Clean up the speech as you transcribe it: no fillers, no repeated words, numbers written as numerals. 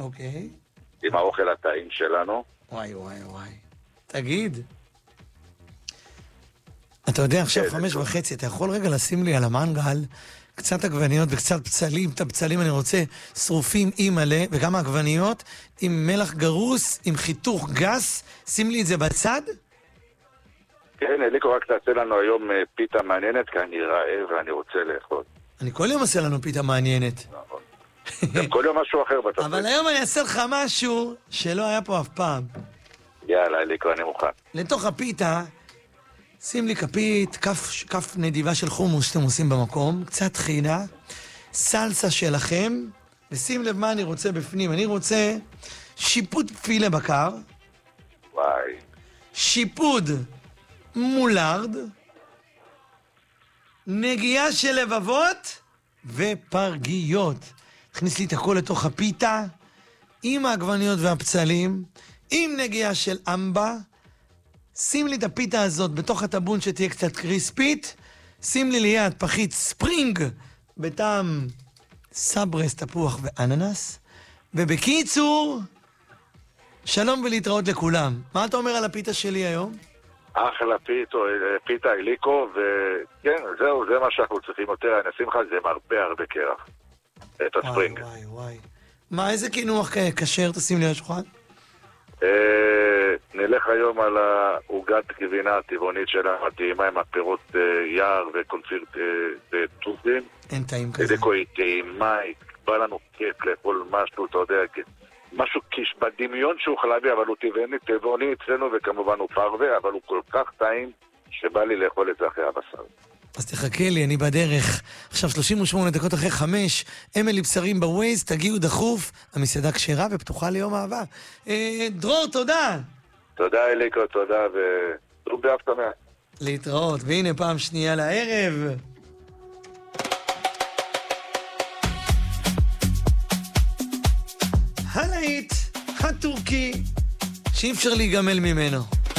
אוקיי. עם האוכל הטעים שלנו. וואי. תגיד. אתה יודע, עכשיו 5:30, אתה יכול רגע לשים לי על המנגל קצת עגבניות וקצת בצלים, את הבצלים אני רוצה שרופים עם מלא, וגם העגבניות עם מלח גרוס, עם חיתוך גס, שים לי את זה בצד? כן, אליקו, רק תעשה לנו היום פיתה מעניינת, כי אני רעב ואני רוצה לאכול. אני כל יום עושה לנו פיתה מעניינת. נכון. גם כל יום משהו אחר בתפריט. אבל היום אני אעשה לך משהו שלא היה פה אף פעם. יאללה, אליקו, אני מוכן. לתוך הפיתה, שים לי כפית, כף נדיבה של חומוס שאתם עושים במקום, קצת חינה, סלסה שלכם, ושים לב מה אני רוצה בפנים. אני רוצה שיפוד פילה בקר, וואי. שיפוד מולרד, נגיעה של לבבות ופרגיות. תכניס לי את הכל לתוך הפיתה, עם העגבניות והפצלים, עם נגיעה של אמבה, שים לי את הפיתה הזאת בתוך הטבון שתהיה קצת קריספית, שים לי ליד פחית ספרינג בטעם סברס, תפוח ואננס, ובקיצור, שלום ולהתראות לכולם. מה אתה אומר על הפיתה שלי היום? אחלה פיתה אליקו, וכן, זהו, זה מה שאנחנו צריכים יותר, אני אשים לך, זה הרבה קרח. את הספרינג. וואי. מה, איזה קינוח כשר תשים לי על השולחן? נלך היום על העוגת גבינה הטבעונית שלנו, הטעימה עם הפירות יער וקונפיר וטוסים. אין טעים כזה. אליקו היא טעימה, בא לנו כיף לאכול משהו, אתה יודע, משהו בדמיון שהוא חלבי, אבל הוא טבעוני אצלנו, וכמובן הוא פרווה, אבל הוא כל כך טעים שבא לי לאכול את זה אחרי הבשר. אז תחכה לי, אני בדרך. עכשיו 38 דקות אחרי 5, אמילי בשרים בווייז, תגיעו דחוף, המסעדה כשרה ופתוחה ליום אהבה. דרור, תודה. תודה אליקו, תודה, ודרור באף שמח. להתראות, והנה פעם שנייה לערב. הלהיט הטורקי, שאי אפשר להיגמל ממנו.